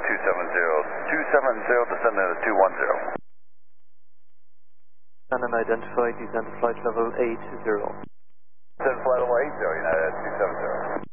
270, descending to 210. And unidentified, descend to flight level 80. Descend flight level 80, United 270.